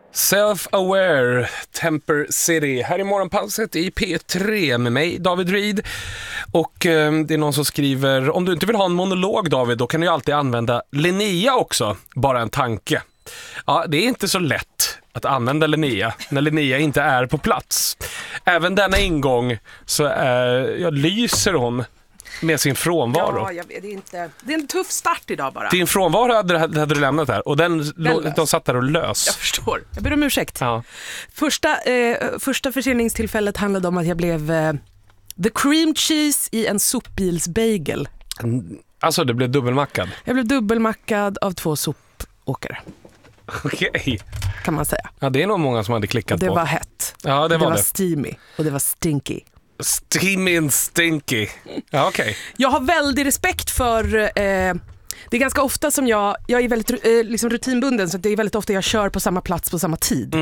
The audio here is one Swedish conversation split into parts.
Self-Aware, Temper City. Här i morgonpasset i P3 med mig, David Reed. Och det är någon som skriver: om du inte vill ha en monolog, David, då kan du ju alltid använda Linnea också. Bara en tanke. Ja, det är inte så lätt att använda Linnea när Linnea inte är på plats. Även denna ingång så lyser hon med sin frånvaro. Ja, jag vet, det är en tuff start idag bara. Din frånvaro hade du lämnat här och de satt där och lös. Jag förstår. Jag ber om ursäkt. Ja. Första förseningstillfället handlade om att jag blev the cream cheese i en sopbilsbagel. Alltså, det blev dubbelmackad. Jag blev dubbelmackad av 2 sopåkare. Okej. Kan man säga. Ja, det är nog många som hade klickat och det på. var hett. Ja, det var steamy och det var stinky. Steamy and stinky. Ja, okej. Jag har väldigt respekt för det är ganska ofta som jag är väldigt liksom rutinbunden, så det är väldigt ofta jag kör på samma plats på samma tid.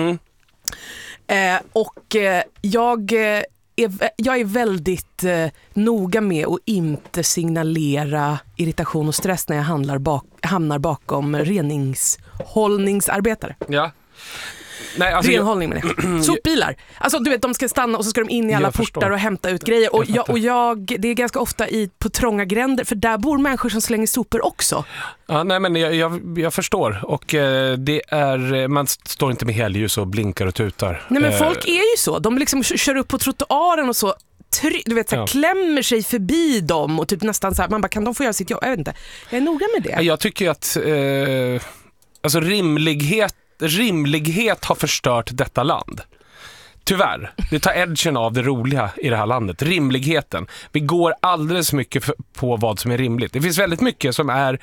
Jag är väldigt noga med att inte signalera irritation och stress när jag hamnar bakom reningshållningsarbetare. Ja. Nej, alltså renhållning med det. Sopbilar. Alltså du vet, de ska stanna och så ska de in i alla portar och hämta ut grejer. Det är ganska ofta på trånga gränder, för där bor människor som slänger sopor också. Ja, nej, men jag förstår. Och det är, man står inte med helljus och blinkar och tutar. Nej, men folk är ju så. De liksom kör upp på trottoaren och så. Du vet, så här, klämmer sig förbi dem och typ nästan så här, man bara, kan de få göra sitt jobb? Jag vet inte. Jag är noga med det. Jag tycker att alltså rimlighet har förstört detta land. Tyvärr. Det tar edgen av det roliga i det här landet. Rimligheten. Vi går alldeles mycket på vad som är rimligt. Det finns väldigt mycket som är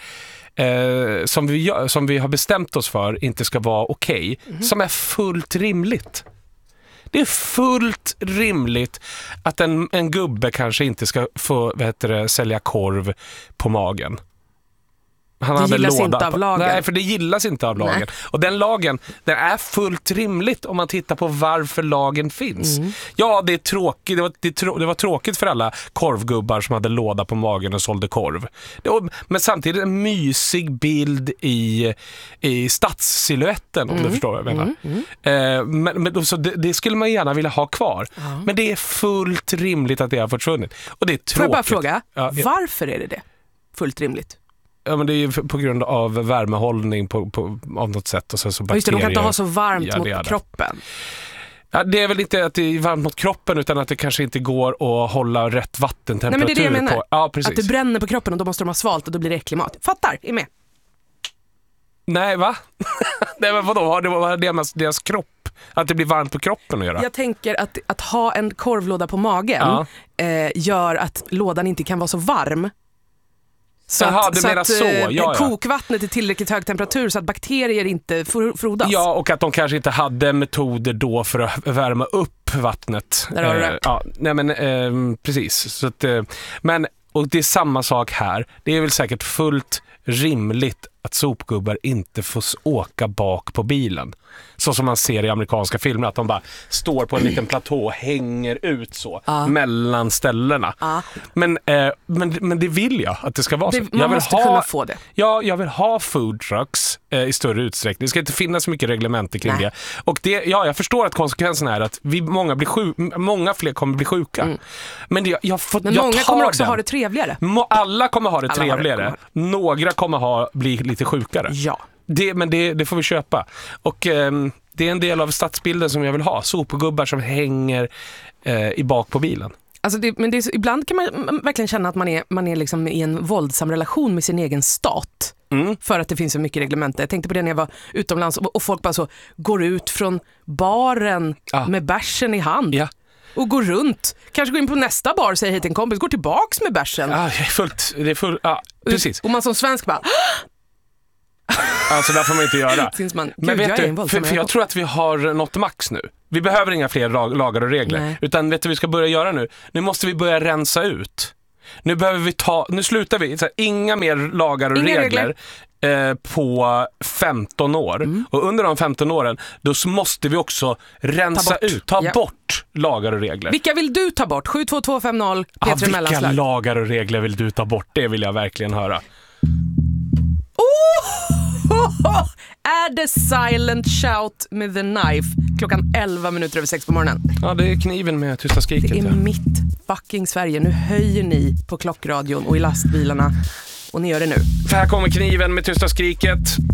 som vi har bestämt oss för inte ska vara okej, som är fullt rimligt. Det är fullt rimligt att en gubbe kanske inte ska få sälja korv på magen. Han hade gillas inte av lagen. Nej, för det gillas inte av lagen. Nej. Och den lagen, den är fullt rimligt om man tittar på varför lagen finns. Ja, det är tråkigt. Det var tråkigt för alla korvgubbar som hade låda på magen och sålde korv. Men samtidigt en mysig bild i stadssilhuetten, om du förstår vad jag menar. Men så det skulle man gärna vilja ha kvar. Men det är fullt rimligt att det har försvunnit. Och det är tråkigt. Får jag bara fråga, varför är det fullt rimligt? Ja, men det är ju på grund av värmehållning av något sätt. Och så bakterier. Just det, de kan inte ha så varmt mot kroppen. Ja, det är väl inte att det är varmt mot kroppen, utan att det kanske inte går att hålla rätt vattentemperatur. Nej, men det är det jag menar. Ja, precis. Att det bränner på kroppen och då måste de ha svalt och då blir det äcklig mat. Fattar, är med. Nej, va? Nej, men vadå? Har det med deras kropp? Att det blir varmt på kroppen att göra? Jag tänker att ha en korvlåda på magen gör att lådan inte kan vara så varm. Så att kokvattnet är tillräckligt hög temperatur så att bakterier inte frodas. Ja, och att de kanske inte hade metoder då för att värma upp vattnet. Där har du rätt. Ja, nej men precis. Så att, och det är samma sak här. Det är väl säkert fullt rimligt att sopgubbar inte får åka bak på bilen. Så som man ser i amerikanska filmer, att de bara står på en liten platå och hänger ut så mellan ställena. Men det vill jag att det ska vara så. Man måste kunna få det. Ja, jag vill ha food trucks i större utsträckning. Det ska inte finnas så mycket reglementer kring det. Och jag förstår att konsekvensen är att många fler kommer bli sjuka. Men många kommer också ha det trevligare. Alla kommer ha det trevligare. Några kommer bli lite sjukare. Ja. Men det får vi köpa. Och det är en del av stadsbilden som jag vill ha. Sopgubbar som hänger i bak på bilen. Alltså ibland kan man verkligen känna att man är liksom i en våldsam relation med sin egen stat. För att det finns så mycket reglementer. Jag tänkte på det när jag var utomlands och folk bara så går ut från baren med bärsen i hand. Ja. Och går runt. Kanske går in på nästa bar, säger hej till en kompis, går tillbaks med bärsen. Ja, det är fullt. Ja, precis. Och man som svensk bara... Alltså där får man inte göra. Men vet du, för jag tror att vi har nått max nu. Vi behöver inga fler lagar och regler. Nej. Utan vet du vad vi ska börja göra nu? Nu måste vi börja rensa ut. Nu slutar vi. Så här, inga mer lagar och regler. På 15 år. Och under de 15 åren då måste vi också rensa ut, ta bort lagar och regler. Vilka vill du ta bort? 72250 P3 mellanslag. Vilka lagar och regler vill du ta bort? Det vill jag verkligen höra. Är det Silent Shout med The Knife klockan 11:06 på morgonen? Ja, det är kniven med Tysta skriket. Det är mitt fucking Sverige. Nu höjer ni på klockradion och i lastbilarna. Och ni gör det nu. För här kommer kniven med Tysta skriket.